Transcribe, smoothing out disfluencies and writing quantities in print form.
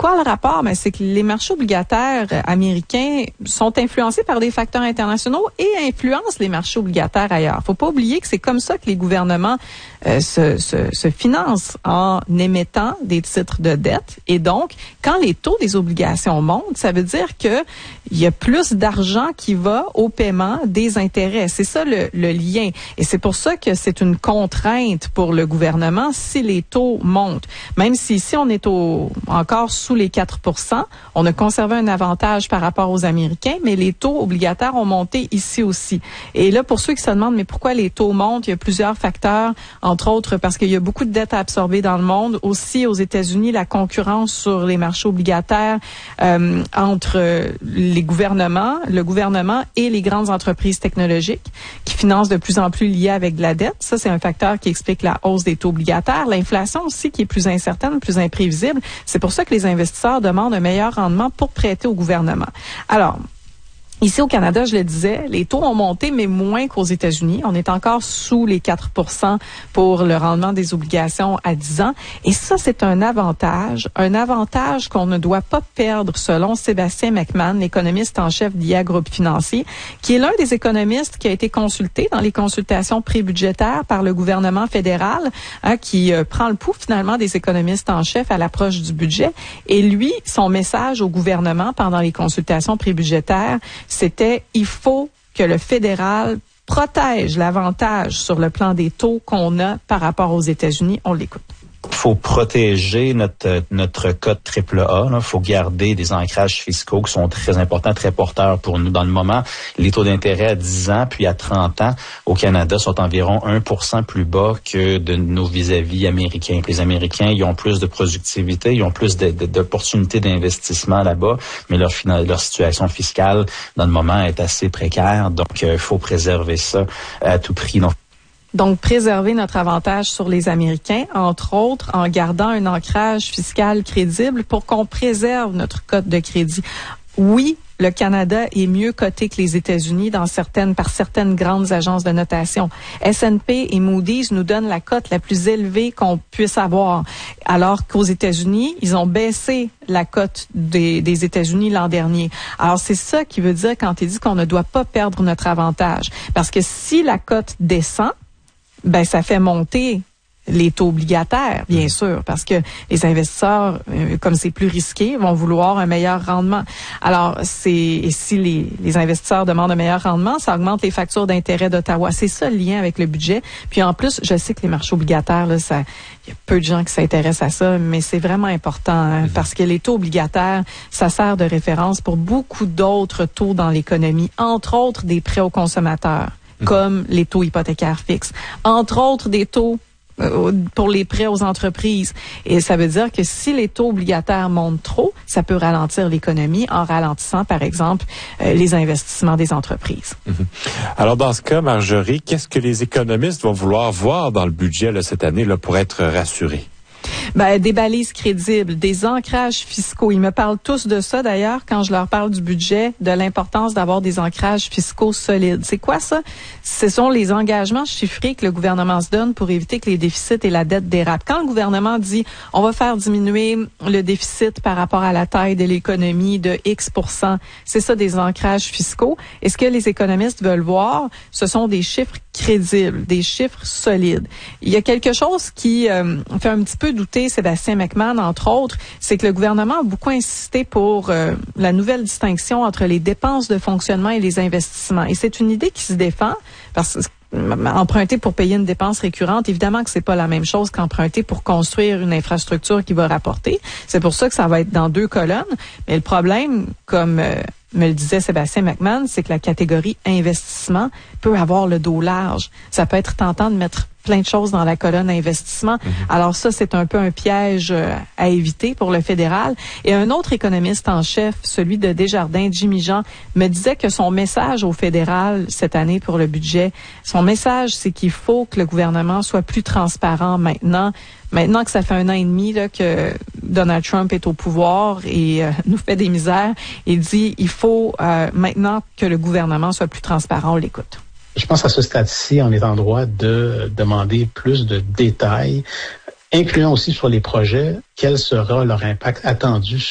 quoi le rapport? Ben, c'est que les marchés obligataires américains sont influencés par des facteurs internationaux et influencent les marchés obligataires ailleurs. Faut pas oublier que c'est comme ça que les gouvernements se financent en émettant des titres de dette. Et donc, quand les taux des obligations montent, ça veut dire que il y a plus d'argent qui va au paiement des intérêts. C'est ça le lien. Et c'est pour ça que c'est une contrainte pour le gouvernement si les taux montent. Même si ici, on est encore sous les 4%, on a conservé un avantage par rapport aux Américains, mais les taux obligataires ont monté ici aussi. Et là, pour ceux qui se demandent, mais pourquoi les taux montent, il y a plusieurs facteurs, entre autres parce qu'il y a beaucoup de dettes à absorber dans le monde. Aussi, aux États-Unis, la concurrence sur les marchés obligataires entre le gouvernement et les grandes entreprises technologiques qui financent de plus en plus liées avec de la dette. Ça, c'est un facteur qui explique la hausse des taux obligataires. L'inflation aussi qui est plus incertaine, plus imprévisible. C'est pour ça que les investisseurs demandent un meilleur rendement pour prêter au gouvernement. Alors, ici au Canada, je le disais, les taux ont monté, mais moins qu'aux États-Unis. On est encore sous les 4% pour le rendement des obligations à 10 ans. Et ça, c'est un avantage qu'on ne doit pas perdre selon Sébastien McMahon, l'économiste en chef d'IA Groupe Financier, qui est l'un des économistes qui a été consulté dans les consultations prébudgétaires par le gouvernement fédéral, qui prend le pouls finalement des économistes en chef à l'approche du budget. Et lui, son message au gouvernement pendant les consultations prébudgétaires, c'était il faut que le fédéral protège l'avantage sur le plan des taux qu'on a par rapport aux États-Unis. On l'écoute. Il faut protéger notre code AAA. Il faut garder des ancrages fiscaux qui sont très importants, très porteurs pour nous. Dans le moment, les taux d'intérêt à 10 ans puis à 30 ans au Canada sont environ 1% plus bas que de nos vis-à-vis américains. Puis les Américains, ils ont plus de productivité, ils ont plus d'opportunités d'investissement là-bas, mais leur situation fiscale, dans le moment, est assez précaire. Donc, il faut préserver ça à tout prix. Donc, préserver notre avantage sur les Américains, entre autres, en gardant un ancrage fiscal crédible pour qu'on préserve notre cote de crédit. Oui, le Canada est mieux coté que les États-Unis par certaines grandes agences de notation. S&P et Moody's nous donnent la cote la plus élevée qu'on puisse avoir, alors qu'aux États-Unis, ils ont baissé la cote des États-Unis l'an dernier. Alors, c'est ça qui veut dire quand il dit qu'on ne doit pas perdre notre avantage. Parce que si la cote descend, ben ça fait monter les taux obligataires, bien sûr, parce que les investisseurs, comme c'est plus risqué, vont vouloir un meilleur rendement. Alors, si les investisseurs demandent un meilleur rendement, ça augmente les factures d'intérêt d'Ottawa. C'est ça le lien avec le budget. Puis en plus, je sais que les marchés obligataires, là, il y a peu de gens qui s'intéressent à ça, mais c'est vraiment important, parce que les taux obligataires, ça sert de référence pour beaucoup d'autres taux dans l'économie, entre autres des prêts aux consommateurs, comme les taux hypothécaires fixes, entre autres des taux pour les prêts aux entreprises. Et ça veut dire que si les taux obligataires montent trop, ça peut ralentir l'économie en ralentissant, par exemple, les investissements des entreprises. Alors, dans ce cas, Marjorie, qu'est-ce que les économistes vont vouloir voir dans le budget cette année pour être rassurés? Ben, des balises crédibles, des ancrages fiscaux. Ils me parlent tous de ça, d'ailleurs, quand je leur parle du budget, de l'importance d'avoir des ancrages fiscaux solides. C'est quoi ça? Ce sont les engagements chiffrés que le gouvernement se donne pour éviter que les déficits et la dette dérapent. Quand le gouvernement dit on va faire diminuer le déficit par rapport à la taille de l'économie de X%, c'est ça des ancrages fiscaux. Et ce que les économistes veulent voir, ce sont des chiffres crédibles, des chiffres solides. Il y a quelque chose qui fait un petit peu douter Sébastien McMahon, entre autres, c'est que le gouvernement a beaucoup insisté pour la nouvelle distinction entre les dépenses de fonctionnement et les investissements. Et c'est une idée qui se défend parce que emprunter pour payer une dépense récurrente, évidemment que c'est pas la même chose qu'emprunter pour construire une infrastructure qui va rapporter. C'est pour ça que ça va être dans 2 colonnes. Mais le problème, comme me le disait Sébastien McMahon, c'est que la catégorie investissement peut avoir le dos large. Ça peut être tentant de mettre plein de choses dans la colonne investissement. Alors ça, c'est un peu un piège à éviter pour le fédéral. Et un autre économiste en chef, celui de Desjardins, Jimmy Jean, me disait que son message au fédéral cette année pour le budget, son message, c'est qu'il faut que le gouvernement soit plus transparent maintenant que ça fait 1 an et demi là, que Donald Trump est au pouvoir et nous fait des misères. Il dit il faut maintenant que le gouvernement soit plus transparent. On l'écoute. Je pense qu'à ce stade-ci, on est en droit de demander plus de détails, incluant aussi sur les projets, quel sera leur impact attendu